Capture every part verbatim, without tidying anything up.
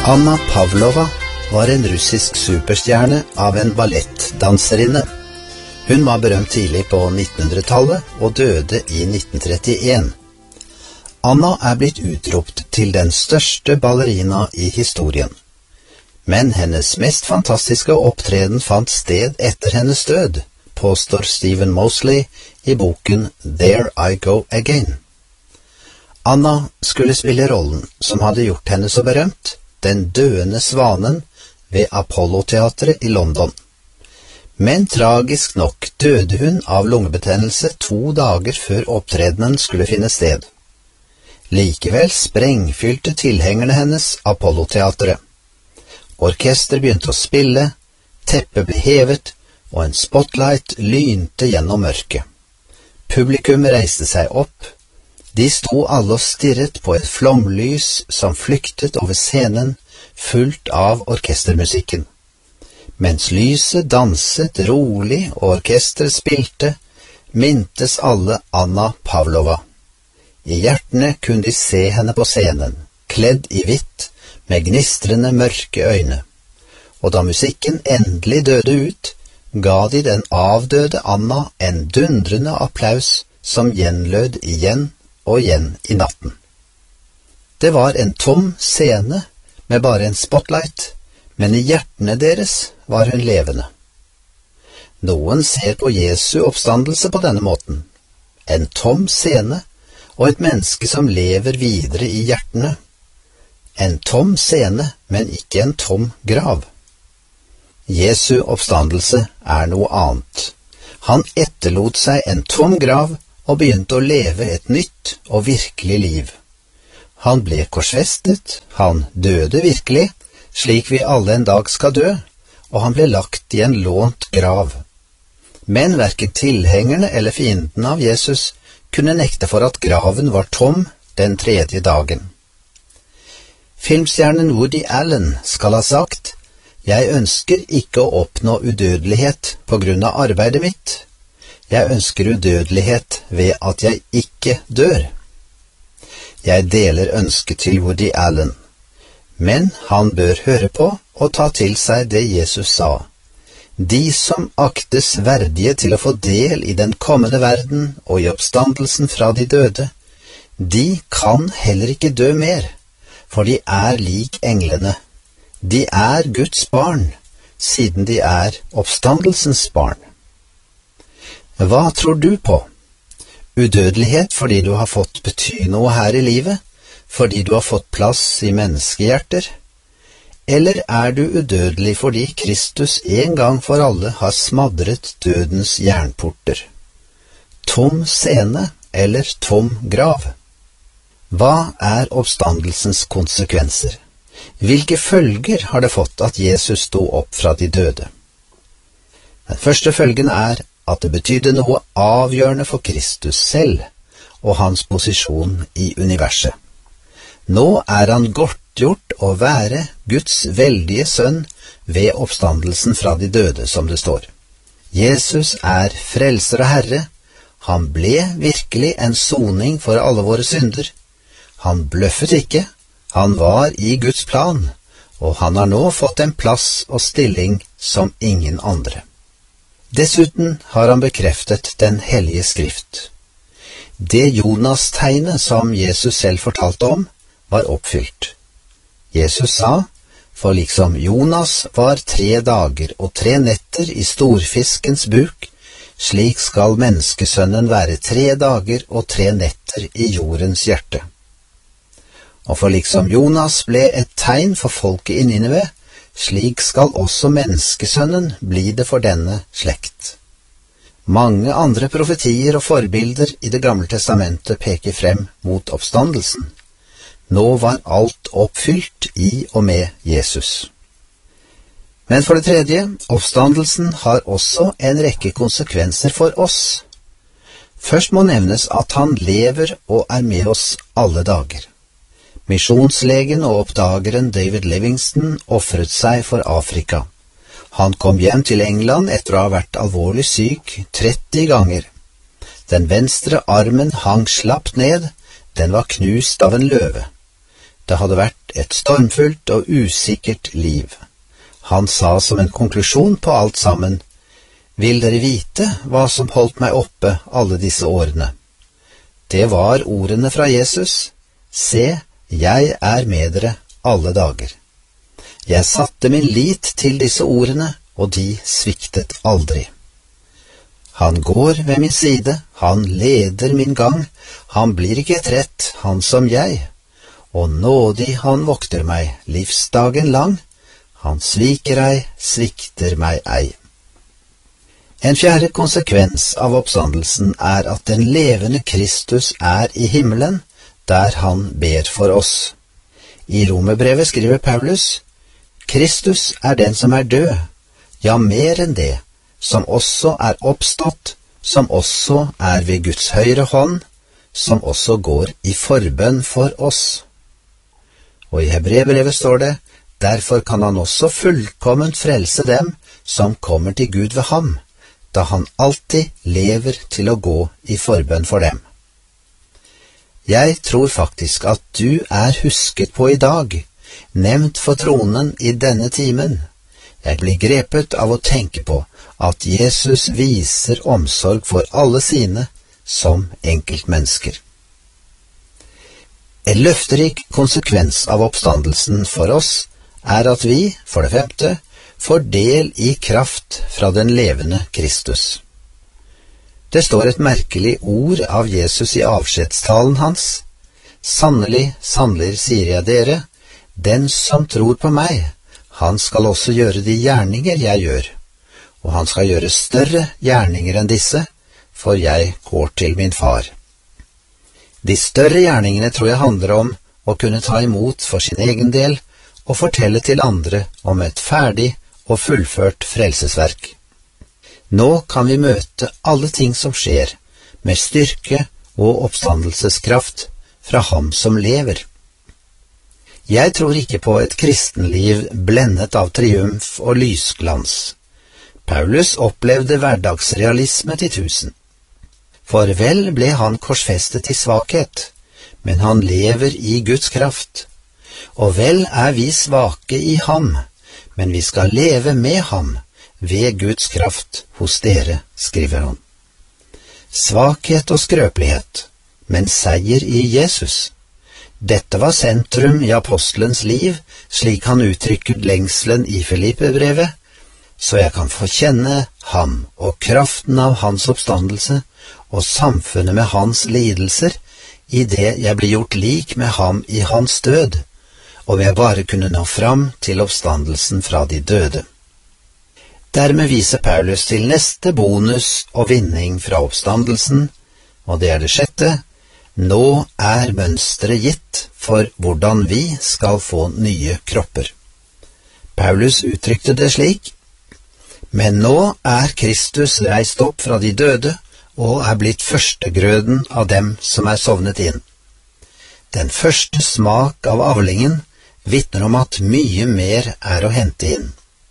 Anna Pavlova var en russisk superstjerne av en ballettdanserinne. Hun var berømt tidlig på nittenhundretallet og døde i nitten trettien. Anna er blitt utropt til den største ballerina i historien. Men hennes mest fantastiske opptreden fant sted etter hennes død, påstår Stephen Mosley i boken There I Go Again. Anna skulle spille rollen som hadde gjort henne så berømt, den døende svanen ved Apollo-teatret i London. Men tragisk nok døde hun av lungebetennelse to dager før opptredenen skulle finne sted. Likevel sprengfylte tilhengerne hennes Apollo-teatret. Orkester begynte å spille, teppet ble hevet, og en spotlight lynte gjennom mørket. Publikum reiste seg opp. De sto alle og stirret på et flomlys som flyktet over scenen, fullt av orkestermusikken. Mens lyset danset rolig og orkesteret spilte, mintes alle Anna Pavlova. I hjertene kunne de se henne på scenen, kledd i hvitt, med gnistrende mørke øyne. Og da musikken endelig døde ut, ga de den avdøde Anna en dundrende applaus som gjenlød igjen og igjen i natten. Det var en tom scene med bare en spotlight, men i hjertene deres var hun levende. Noen ser på Jesu oppstandelse på denne måten. En tom scene og et menneske som lever videre i hjertene. En tom scene, men ikke en tom grav. Jesu oppstandelse er noe annet. Han etterlot seg en tom grav og begynte å leve et nytt og virkelig liv. Han ble korsfestet, han døde virkelig, slik vi alle en dag skal dø, og han ble lagt i en lånt grav. Men hverken tilhengerne eller fiendene av Jesus kunne nekte for at graven var tom den tredje dagen. Filmstjernen Woody Allen skal ha sagt: «Jeg ønsker ikke å oppnå udødelighet på grunn av arbeidet mitt. Jeg ønsker udødelighet ved at jeg ikke dør.» Jeg deler ønsket til Woody Allen, men han bør høre på og ta til seg det Jesus sa. De som aktes verdige til å få del i den kommende verden og i oppstandelsen fra de døde, de kan heller ikke dø mer, for de er lik englene. De er Guds barn, siden de er oppstandelsens barn. Hva tror du på? Udødelighet fordi du har fått bety noe her i livet, fordi du har fått plass i menneskehjerter? Eller er du udødelig fordi Kristus en gang for alle har smadret dødens jernporter? Tom scene eller tom grav? Hva er oppstandelsens konsekvenser? Hvilke følger har det fått at Jesus sto opp fra de døde? Den første følgen er at det betydde noe avgjørende for Kristus selv og hans posisjon i universet. Nå er han godtgjort å være Guds veldige sønn ved oppstandelsen fra de døde, som det står. Jesus er frelser og herre. Han ble virkelig en soning for alle våre synder. Han bløffet ikke. Han var i Guds plan, og han har nå fått en plass og stilling som ingen andre. Dessuten har han bekreftet den hellige skrift. Det Jonas-tegnet som Jesus selv fortalte om, var oppfylt. Jesus sa, for liksom Jonas var tre dager og tre netter i storfiskens buk, slik skal menneskesønnen være tre dager og tre netter i jordens hjerte. Og for liksom Jonas ble et tegn for folket i Nineve, slik skal også menneskesønnen bli det for denne slekt. Mange andre profetier og forbilder i Det gamle testamentet peker frem mot oppstandelsen. Nå var alt oppfylt i og med Jesus. Men for det tredje, oppstandelsen har også en rekke konsekvenser for oss. Først må nevnes at han lever og er med oss alle dager. Misjonslegen og oppdageren David Livingstone offret seg for Afrika. Han kom hjem til England etter å ha vært alvorlig syk tretti ganger. Den venstre armen hang slapt ned, den var knust av en løve. Det hadde vært et stormfullt og usikkert liv. Han sa som en konklusjon på alt sammen: «Vil dere vite hva som holdt meg oppe alle disse årene?» Det var ordene fra Jesus: «Se, jeg er med dere alle dager.» Jeg satte min lit til disse ordene, og de sviktet aldri. Han går ved min side, han leder min gang, han blir ikke trett, han som jeg, og nådig han vokter meg livsdagen lang, han sviker ei, svikter meg ei. En fjerde konsekvens av oppstandelsen er at den levende Kristus er i himmelen, der han ber for oss. I Romerbrevet skriver Paulus: «Kristus er den som er død, ja, mer enn det, som også er oppstått, som også er ved Guds høyre hånd, som også går i forbønn for oss.» Og i Hebreerbrevet står det: «Derfor kan han også fullkomment frelse dem som kommer til Gud ved ham, da han alltid lever til å gå i forbønn for dem.» Jeg tror faktisk at du er husket på i dag, nevnt for tronen i denne timen. Jeg blir grepet av å tenke på at Jesus viser omsorg for alle sine som enkeltmennesker. En løfterik konsekvens av oppstandelsen for oss er at vi, for det femte, får del i kraft fra den levende Kristus. Det står et merkelig ord av Jesus i avskjedstalen hans: «Sannelig, sannelig sier jeg dere, den som tror på meg, han skal også gjøre de gjerninger jeg gjør, og han skal gjøre større gjerninger enn disse, for jeg går til min far.» De større gjerningene tror jeg handler om å kunne ta imot for sin egen del og fortelle til andre om et ferdig og fullført frelsesverk. Nå kan vi møte alle ting som skjer, med styrke og oppstandelseskraft fra ham som lever. Jeg tror ikke på et kristenliv blendet av triumf og lysglans. Paulus opplevde hverdagsrealisme til tusen. For vel ble han korsfestet i svakhet, men han lever i Guds kraft. Og vel er vi svake i ham, men vi skal leve med ham ved Guds kraft hos dere, skriver han. Svakhet og skrøpelighet, men seier i Jesus. Dette var sentrum i apostelens liv, slik han uttrykker lengselen i Filippebrevet, så jeg kan få kjenne ham og kraften av hans oppstandelse og samfunnet med hans lidelser, i det jeg blir gjort lik med ham i hans død, og ved bare kunne nå fram til oppstandelsen fra de døde. Dermed viser Paulus til neste bonus og vinning fra oppstandelsen, og det er det sjette: nå er mønsteret gitt for hvordan vi skal få nye kropper. Paulus uttrykte det slik: men nå er Kristus reist opp fra de døde og er blitt førstegrøden av dem som er sovnet inn. Den første smak av avlingen vitner om at mye mer er å hente inn.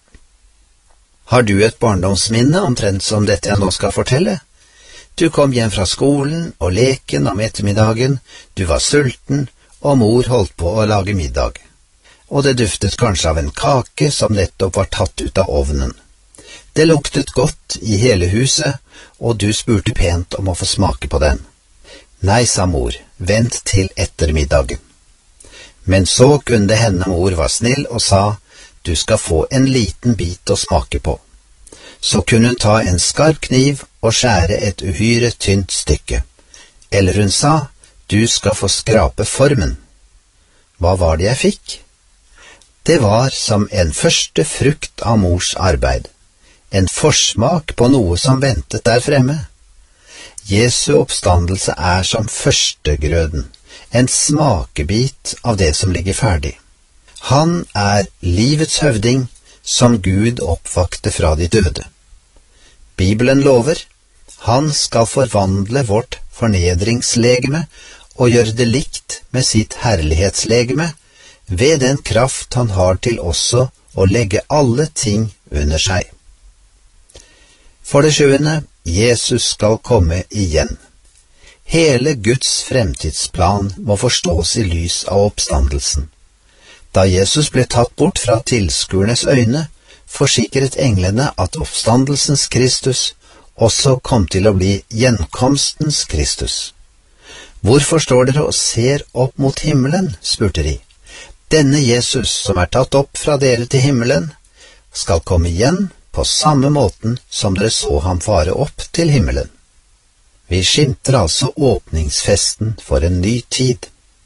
Har du et barndomsminne omtrent som dette jeg nå skal fortelle? Du kom hjem fra skolen og leken om ettermiddagen, du var sulten, og mor holdt på å lage middag. Og det duftet kanskje av en kake som nettopp var tatt ut av ovnen. Det luktet godt i hele huset, og du spurte pent om å få smake på den. Nei, sa mor, vent til ettermiddagen. Men så kunne det hende mor var snill og sa, du skal få en liten bit å smake på. Så kunne hun ta en skarp kniv og skjære et uhyre tynt stykke. Eller hun sa, du skal få skrape formen. Hva var det jeg fikk? Det var som en første frukt av mors arbeid. En forsmak på noe som ventet der fremme. Jesu oppstandelse er som førstegrøden, en smakebit av det som ligger ferdig. Han er livets høvding, som Gud oppvakte fra de døde. Bibelen lover, han skal forvandle vårt fornedringslegeme og gjøre det likt med sitt herlighetslegeme, ved den kraft han har til også å legge alle ting under seg. For det sjuende, Jesus skal komme igjen. Hele Guds fremtidsplan må forstås i lys av oppstandelsen. Da Jesus ble tatt bort fra tilskuernes øyne, forsikret englene at oppstandelsens Kristus også kom til å bli gjenkomstens Kristus. Hvorfor står dere og ser opp mot himmelen, spurte de. Denne Jesus som er tatt opp fra dere til himmelen, skal komme igjen på samme måten som dere så ham fare opp til himmelen. Vi skimter altså åpningsfesten for en ny tid.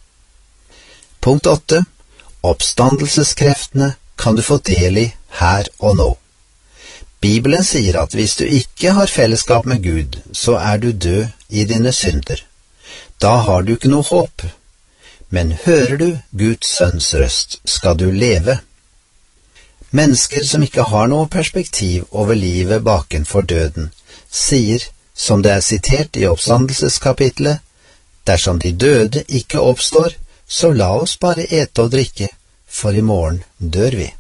Punkt åtte. Oppstandelseskreftene kan du få del i her og nå. Bibelen sier at hvis du ikke har fellesskap med Gud, så er du død i dine synder. Da har du ikke noe håp. Men hører du Guds sønns røst, skal du leve. Mennesker som ikke har noe perspektiv over livet bakenfor døden, sier, som det er sitert i oppstandelseskapitlet, dersom de døde ikke oppstår, så la oss bare ete og drikke, for i morgen dør vi.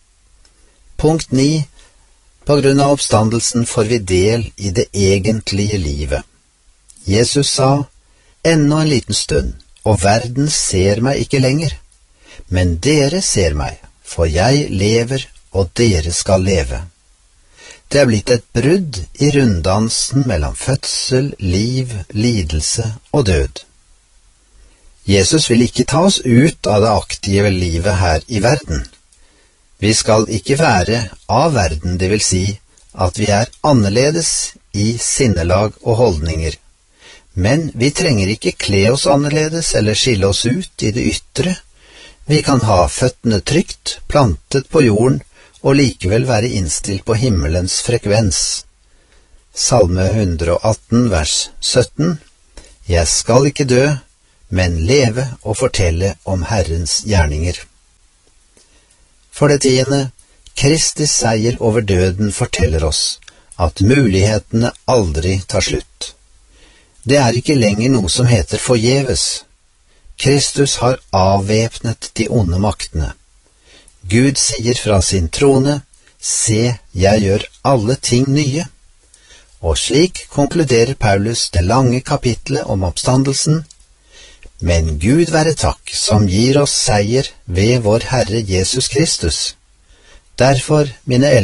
Punkt ni. På grunn av oppstandelsen får vi del i det egentlige livet. Jesus sa, ennå en liten stund, og verden ser meg ikke lenger, men dere ser meg, for jeg lever, og dere skal leve. Det er blitt et brudd i runddansen mellom fødsel, liv, lidelse og død. Jesus vil ikke ta oss ut av det aktive livet her i verden. Vi skal ikke være av verden, det vil si at vi er annerledes i sinnelag og holdninger. Men vi trenger ikke kle oss annerledes eller skille oss ut i det ytre. Vi kan ha føttene trygt, plantet på jorden, og likevel være innstilt på himmelens frekvens. Salme one hundred eighteen, vers sytten. Jeg skal ikke dø, men leve og fortelle om Herrens gjerninger. For det tiende, Kristi seier over døden forteller oss at mulighetene aldri tar slutt. Det er ikke lenger noe som heter forgjeves. Kristus har avvæpnet de onde maktene. Gud sier fra sin trone, se, jeg gjør alle ting nye. Og slik konkluderer Paulus det lange kapitlet om oppstandelsen. Men Gud være takk, som gir oss seier ved vår Herre Jesus Kristus. Derfor, mine